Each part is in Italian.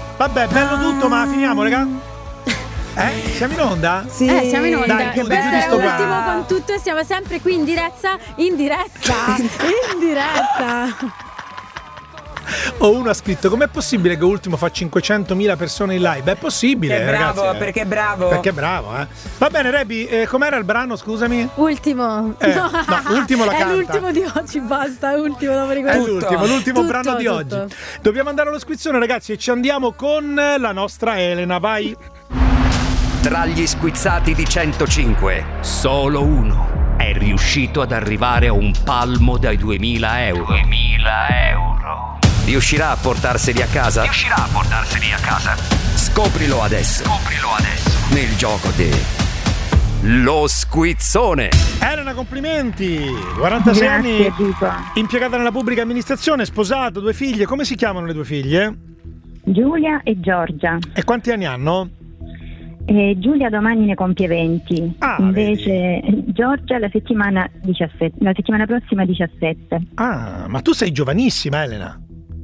Vabbè, bello tutto, ma finiamo, raga? Siamo in onda? Sì, siamo in onda. Dai, Questo è ultimo con tutto e siamo sempre qui in diretta. Uno ha scritto: com'è possibile che Ultimo fa 500.000 persone in live? È possibile, bravo, ragazzi, perché è bravo. Perché è bravo, Va bene, Rebi, com'era il brano, scusami? Ultimo. No, Ultimo la è canta. l'ultimo di oggi, basta, è ultimo, dopo È l'ultimo brano di tutto. oggi. Dobbiamo andare allo squizzone, ragazzi, e ci andiamo con la nostra Elena, vai. Tra gli squizzati di 105, solo uno è riuscito ad arrivare a un palmo dai 2.000 euro. 2.000 euro. Riuscirà a portarseli a casa? Scoprilo adesso. Nel gioco Lo Squizzone. Elena, complimenti. 46 Grazie, anni, Giuseppe. impiegata nella pubblica amministrazione, sposato, 2 figlie. Come si chiamano le 2 figlie? Giulia e Giorgia. E quanti anni hanno? Giulia domani ne compie 20, invece Giorgia la settimana prossima 17. Ah, ma tu sei giovanissima, Elena.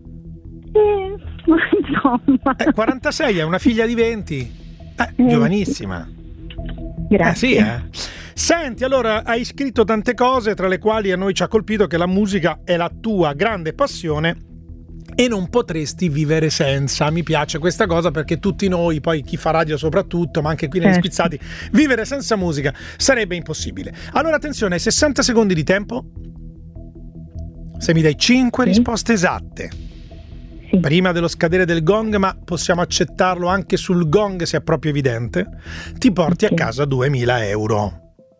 Insomma. 46, è una figlia di 20. Giovanissima. Grazie. Senti, allora hai scritto tante cose, tra le quali a noi ci ha colpito che la musica è la tua grande passione e non potresti vivere senza. Mi piace questa cosa, perché tutti noi, poi chi fa radio soprattutto, ma anche qui negli Squizzati, vivere senza musica sarebbe impossibile. Allora attenzione, hai 60 secondi di tempo. Se mi dai 5 risposte esatte prima dello scadere del gong, ma possiamo accettarlo anche sul gong se è proprio evidente, ti porti a casa 2.000 euro.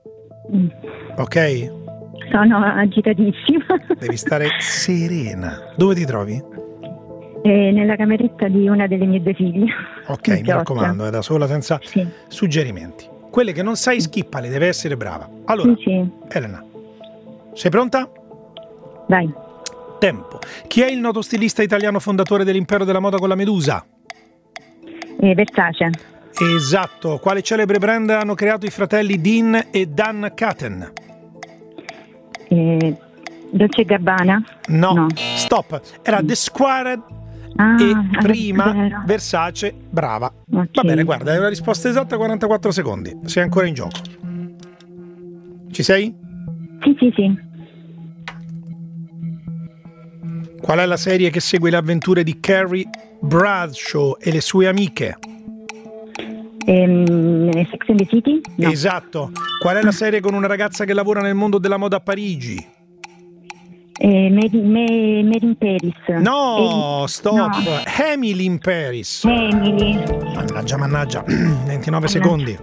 Ok? Sono agitatissima. Devi stare serena. Dove ti trovi? Nella cameretta di una delle mie 2 figlie. Ok, mi raccomando, è da sola, senza suggerimenti. Quelle che non sai, schippale, deve essere brava. Allora, Elena, sei pronta? Vai. Tempo. Chi è il noto stilista italiano fondatore dell'impero della moda con la Medusa? Versace. Esatto. Quale celebre brand hanno creato i fratelli Dean e Dan Caten? Dolce & Gabbana? No. Stop. Era The Squared e prima Versace. Brava. Va bene, guarda, è una risposta esatta, 44 secondi. Sei ancora in gioco. Ci sei? Sì. Qual è la serie che segue le avventure di Carrie Bradshaw e le sue amiche? Sex and the City? No. Esatto. Qual è la serie con una ragazza che lavora nel mondo della moda a Parigi? Made in Paris. No, stop. No. Emily in Paris. Emily. Mannaggia. 29 secondi.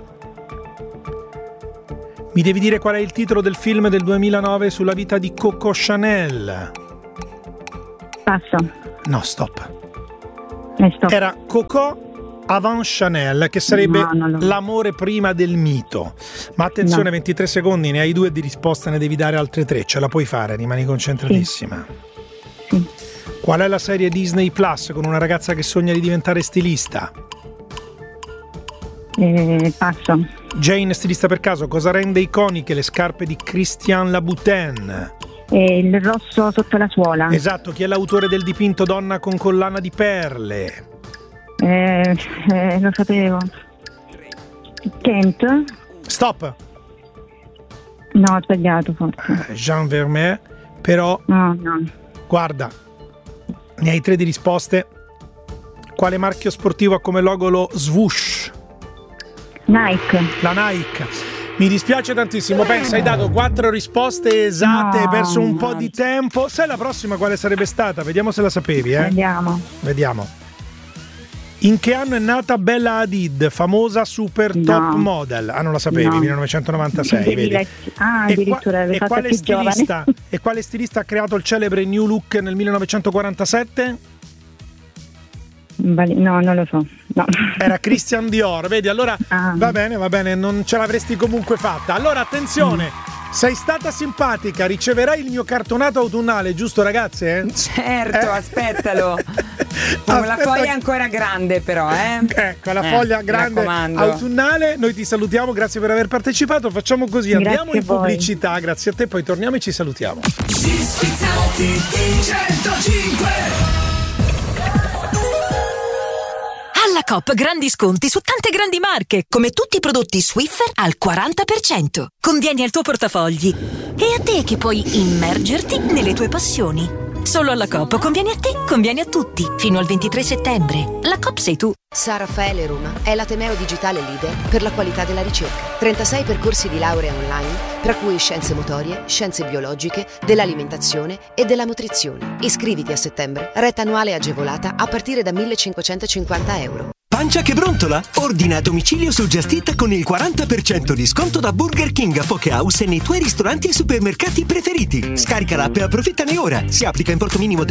Mi devi dire qual è il titolo del film del 2009 sulla vita di Coco Chanel? Passo. No, stop. Era Coco avant Chanel, che sarebbe l'amore prima del mito. Ma attenzione, 23 secondi, ne hai 2 di risposta, ne devi dare altre 3. Ce la puoi fare, rimani concentratissima. Sì. Qual è la serie Disney Plus con una ragazza che sogna di diventare stilista? Passo. Jane, stilista per caso, cosa rende iconiche le scarpe di Christian Louboutin? Il rosso sotto la suola. Esatto. Chi è l'autore del dipinto Donna con collana di perle? Lo sapevo. Kent? Stop. No, ho sbagliato forse. Jean Vermeer. Però no. Guarda, ne hai 3 di risposte. Quale marchio sportivo ha come logo lo swoosh? Nike. La Nike. Mi dispiace tantissimo, pensa, hai dato 4 risposte esatte, hai perso un po' di tempo. Sai la prossima quale sarebbe stata? Vediamo se la sapevi, Vediamo. In che anno è nata Bella Hadid, famosa super top model? Non la sapevi, 1996, vedi? Addirittura e quale stilista ha creato il celebre New Look nel 1947? No, non lo so. No. Era Christian Dior, vedi? Allora va bene, non ce l'avresti comunque fatta. Allora attenzione, sei stata simpatica, riceverai il mio cartonato autunnale, giusto ragazze? Certo, aspettalo. La foglia è ancora grande però, Ecco, la foglia grande autunnale. Noi ti salutiamo, grazie per aver partecipato. Facciamo così, andiamo in pubblicità, grazie a te, poi torniamo e ci salutiamo. Gli Squizzati di 105. Alla Coop grandi sconti su tante grandi marche, come tutti i prodotti Swiffer al 40%. Convieni al tuo portafogli. E a te che puoi immergerti nelle tue passioni. Solo alla Coop conviene a te, conviene a tutti. Fino al 23 settembre. La Coop sei tu. San Raffaele Roma è l'ateneo digitale leader per la qualità della ricerca. 36 percorsi di laurea online, tra cui scienze motorie, scienze biologiche, dell'alimentazione e della nutrizione. Iscriviti a settembre. Retta annuale agevolata a partire da €1.550. Pancia che brontola? Ordina a domicilio su Just Eat con il 40% di sconto da Burger King a Poke House e nei tuoi ristoranti e supermercati preferiti. Scarica l'app e approfittane ora. Si applica importo minimo